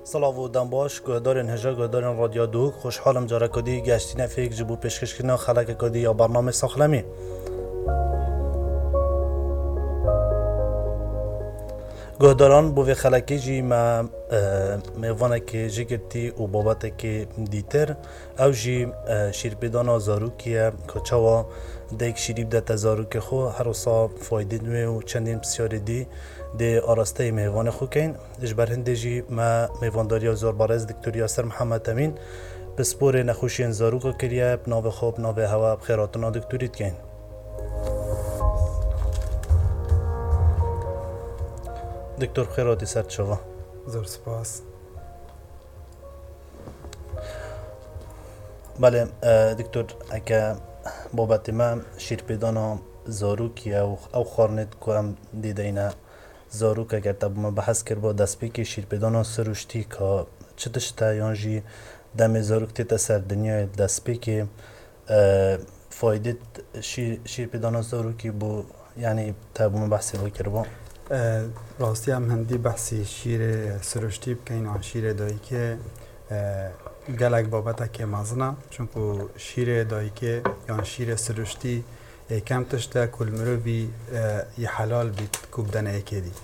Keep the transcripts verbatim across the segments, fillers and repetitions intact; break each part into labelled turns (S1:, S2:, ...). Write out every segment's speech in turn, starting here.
S1: سلاو و دنباش گهدارین هجا گهدارین رادیو دوک خوشحالم جارا کدی گشتی نفیک جبو پیشکش کردن خلق کدی یا برنامه ساخلمی گهداران بو خلقی جی ما میوانه که جگرتی و بابت که دیتر او جی شیر پیدانا زاروکیه که چوا دیک شیریب ده تزاروک خو هر وصا فایده نوی و چندین بسیاری دی دی آراسته میوان خو کن اجبر هنده جی ما میوانداری زور بارز دکتور یاسر محمد امین بسپور نخوشین زاروکا کریه بناو خوب ناو هوا بخیراتنا دکتوریت کن دکتر خیراتی سرد شوا
S2: زور سپاس.
S1: بله دکتر اگه بابت ما شیر پیدانا زاروکی او او خارنت که هم دیده اینه زاروک اگر تب ما بحث کرد با دست پیکی شیر پیدانا سروشتی که چه تشتا یانجی دم زاروک تیتا سر دنیای دست پیکی فایده شیر, شیر پیدانا زاروکی بو یعنی تب ما بحثی با کرد با
S2: راستی هم هندی بحثی شیر سروشتی بکنین آن شیر دایی که گلک بابتا که مزنه چون که شیر دایی که یا شیر سروشتی کم تشته کل مروی یه حلال بید کبدن ایکی دی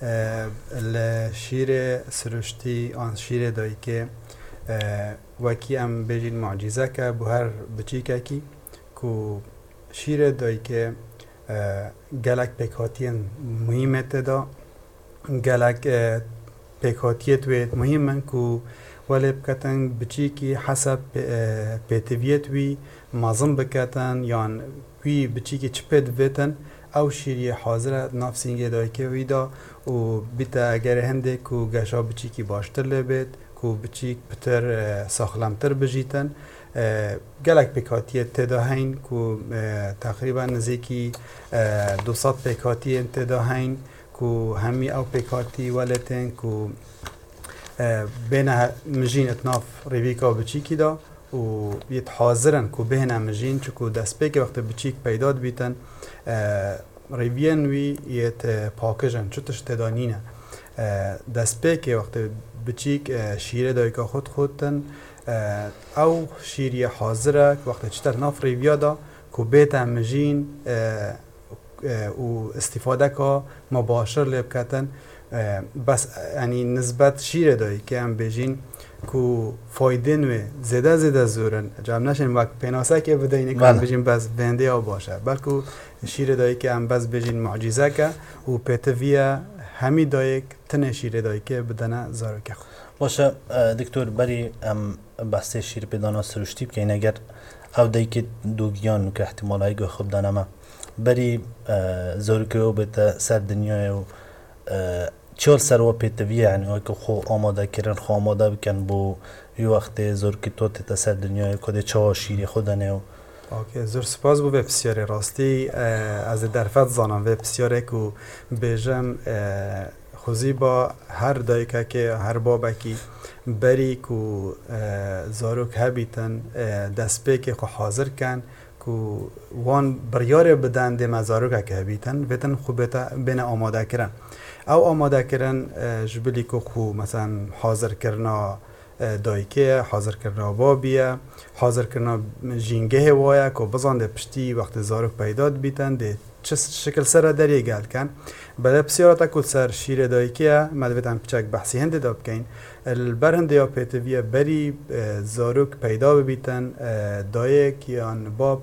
S2: شیر سروشتی آن شیر دایی که وکی هم بجین معجزه که بو هر بچی که کی که شیر دایی که گلک پیکاتین مهمه دا گلک پیکاتیت وید مهمن که ولی بکتن بچی که حسب پیتویت وی مازم بکتن یان وی بچی که چپید ویتن او شیری حاضر نفسینگه دای که وی دا و بیتا اگر هنده که گشا بچی که باشتر لبید که بچی پتر ساخلمتر بجیتن گلک پیکاتیت تدا هین که تقریبا نزدیکی دوصد پیکاتی تدا هین که همی او پیکاتی ولتن که بین مجین اتناف ریویکا بچیکی دا و بیت حاضرن که بین مجین چکو دست پی که وقت بچیک پیداد بیتن ریوین وی یت پاکجن چوتش تدانینه دست پی که وقت بچیک شیره دایی که خود خودتن او شیری حاضره که وقت چتر ناف ریویا دا که بیت مجین و استفاده که مباشر لیب کتن بس یعنی نسبت شیر دایی که هم بجین که فایده نوی زیده زیده زورن جام نشین وقت پیناسه که بدهینه که هم بجین بس بنده ها باشه بلکه شیر دایی که هم بس بجین معجزه که و پیتویه همی دایی تنه شیر دایی که بدنه زارو که خود
S1: باشه دکتر بری هم بحث شیر پیدانا سروشتی بکنین اگر او دایی که دوگیان که احتمال هایی گوه خوب دانمه بری زارو که او بیت سر دنیای و چهار سر و پیتویه یعنی او که خو آماده کرن خو آماده بکن بو یو وقت زور که تو تیتا سر دنیای کده چه شیری خودنه و
S2: اوکی زور سپاس بو بسیاری راستی از درفت زانم و بسیاری که بیجم خوزی با هر دایکه که هر بابکی بری که زاروک هبیتن دست پی که خو حاضر کن که وان بریار بدن ده مزاروک که هبیتن بیتن خوبیتا بین آماده کرن او آماده کردن جبلی که خو مثلا حاضر کردن دایکه حاضر کردن بابیه حاضر کردن جینگه وایه که بزنده پشتی وقت زاروک پیداد بیتن ده چه شکل سر دریه گل کن بله بسیارتا که سر شیر دایکه مدویتن پچک بحثی هنده داب کن البرهنده یا پیتویه بری زاروک پیدا ببیتن دایک یا باب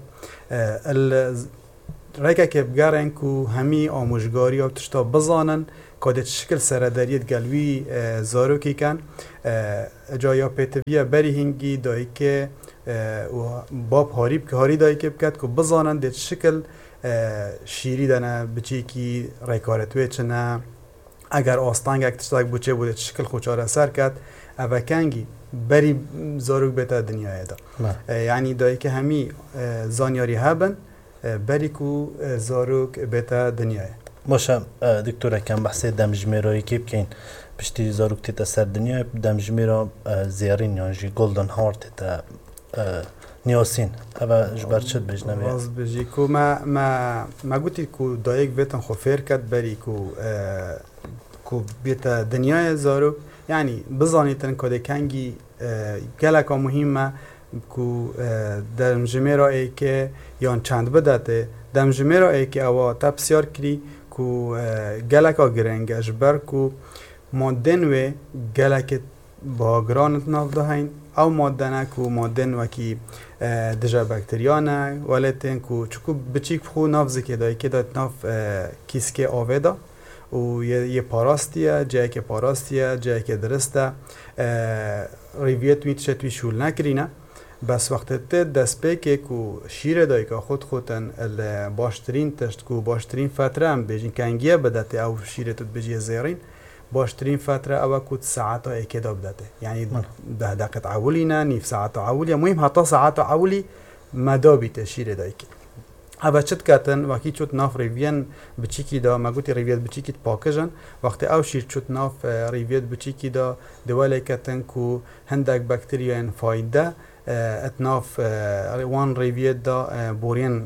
S2: رایکه که بگرن که همی آموشگاری و تشتا بزانن که شکل سرداریت گلوی زاروکی کن جایا پیتویه بری هنگی دایی که باب هاریب که هاری دایی که بکد که بزانن ده شکل شیری دانه بچی که ریکارتوی چنه اگر آستانگ اک تشتاک بچه بوده شکل خوچاره سر کد اوه کنگی بری زاروک بیتا دنیای دا یعنی دایی که همی زانیاری هبن بری کو زاروک بیتا دنیای
S1: باشه دکتر کم بحث دمجمیرایی که بکن پشتی زاروک تیتا سر دنیای دمجمیرا زیارین یانجی گلدن هارت تیتا نیاسین اوه جبر چد بجنوی
S2: باز بجی که ما ما ما گوتی که دایک بیتن خو فیر کد بری که که بیتا دنیای زاروک یعنی بزانیتن کده کنگی گلک مهمه کو دم جمعه ای که یان چند بدته دم جمعه ای که اوا تبسیار کری کو گلک گرنگ اجبر کو مادن و گلک با گرانت ناف دهین او مادن کو مادن و کی دجا باکتریانه ولتن کو چکو بچیک خو ناف زکی دای که دات ناف کیسکه آویدا و یه پاراستیه جایی که پاراستیه جایی که درسته ریویت میتشه توی شول نکرینه بس وقت دست پیکه کو شیر دایی که خود خودن باشترین تشت کو باشترین فتره هم بیجین کنگیه بدته او شیرتت بجیه زیرین باشترین فتره او کود ساعت ها اکیدا بدته یعنی ده دقیقه عولی نه نیف ساعت عولی مهم حتی ساعت عولی مدابیت شیر دایی که اما چت کاتن وقتی چوت ناف ریوین بچیکی دا مگوتی ریویت بچیکی پاکجن وقتی او شیر چوت ناف ریویت بچیکی دا دوله کاتن کو هندک باکتریان فایده اتناف وان ریویت دا بورین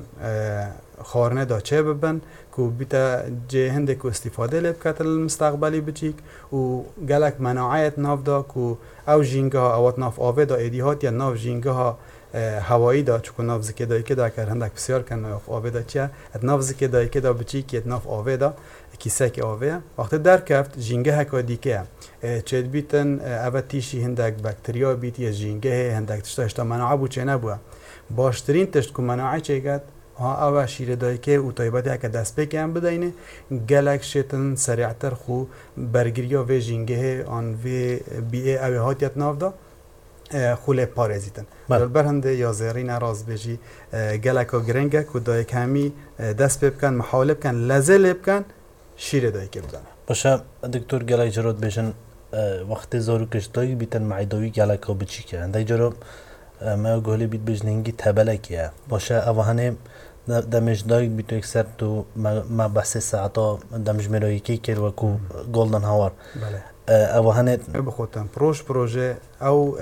S2: خارنه دا چه ببن کو بیتا جه هنده کو استفاده لب کاتن المستقبلی بچیک و گلک مناعیت ناف دا کو او جینگه ها اوات ناف آوه دا ایدی هات یا ناف جینگه ها هوایی دا چون ناف زکی دایی که دا کر هندک بسیار کن ناف آوه دا چیه ات ناف زکی دایی که دا بچی که ات ناف آوه دا کیسه که آوه وقتی در کفت جینگه هکا دیکه چید بیتن اوه تیشی هندک بکتریا بیتی جینگه هندک تشتا اشتا مناعه بو چه نبوه باشترین تشت که مناعه چه گد ها اوه شیر دایی که او تایباتی هکا دست بکی هم بداینه گلک شیطن سریعتر خو برگریا و جینگه آن و بیه اوه هاتیت ناف دا خوله پارزیتن بر هنده یا زیرین راز بجی گلک و گرنگه که دایی کمی دست بکن محاوله بکن لزه بکن شیر دایی که بدن
S1: باشه دکتر گلک جرات بشن وقت زارو کشتایی بیتن معیدوی گلک ها بچی که هنده جرا ما گوله بیت بجنینگی تبلکیه باشه اوهانه دمش دایی بیتو اکثر تو ما بحث ساعتا دمش مرایی که کر وکو گولدن هاور
S2: بله
S1: اوهانه
S2: بخوتن پروش پروژه او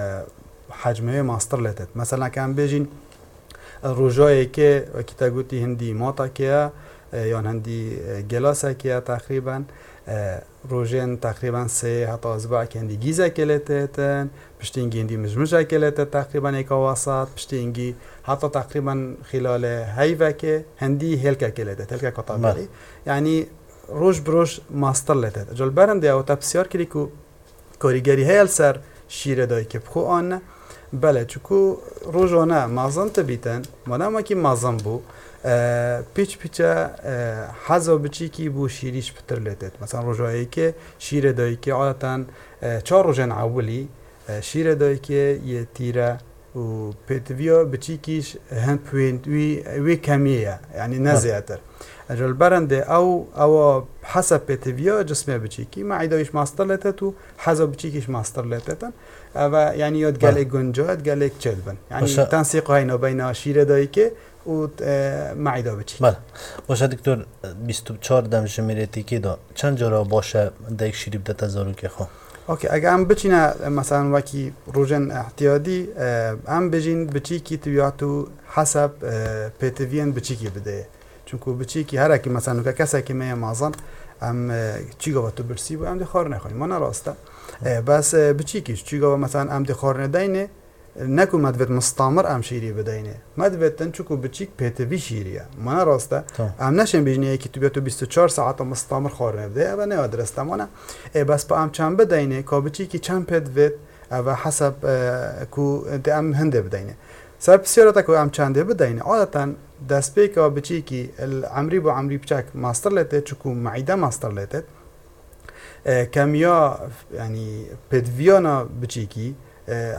S2: حجمه ماستر لتت مثلا کم بجین روجایی که وکیتا گوتی هندی ماتا که یا هندی گلاسه که تقریبا روژن تقریبا سه حتی اسبوع که هندی گیزه که لتتن پشتینگی هندی مجموعه که لتت تقریبا ایکا وسط پشتینگی حتی تقریبا خلال هیوه که هندی هلکه که لتت هلکه کتابلی یعنی روش بروش ماستر لتت جل برنده او تبسیار کری که کاریگری هیل سر شیر دایی که بخو آنه بله چکو روزانه مازن تبیتن مادام که مازن بو پیچ پیچه حذا بچی کی بو شیریش بتر لتت مثلا روزایی که شیر دایی که عادتا چهار روزن اولی شیر دایی که یه تیره و پیتویا بچی کیش هند پوینت وی وی کمیه یعنی نزیاتر اجل برنده او او حسب پیتویا جسمه بچی کی معدهش ماستر لتت و حذا بچی کیش ماستر لتتن و یعنی یاد گله گنجات گله چلبن یعنی تنسیق هاینا بین شیر دایی که و معده بچی
S1: بله باشه دکتر بیست و چهار دم شمیرتی که دا چند جا را باشه دیک شیری بده تزارو که خو
S2: اوکی اگه هم بچینه مثلا وکی روزن احتیاطی هم بجین بچی کی تویاتو حسب پیتوین بچی کی بده چون که بچی کی هر کی مثلا که کسی که می مازن هم چی گفت تو برسی و هم دخار نخواهیم من راسته بس بچی کیش چی گفت مثلا هم دخار ندینه نکو مدوت مستعمر ام شیری بدینه مدوتن چکو بچیک پیتوی شیریه من راسته ام نشن بجنیه که تو بیاتو بیست و چهار ساعت مستعمر خارنه بده و نه درسته مانه بس با ام چند بدینه که بچیکی چند پیتوت و حسب کو ام هنده بدینه سر بسیارتا که ام چنده بدینه عادتا دست پی که بچیکی عمری با عمری بچک ماستر لته چکو معیده ماستر لته کمیا یعنی پیتویانا بچیکی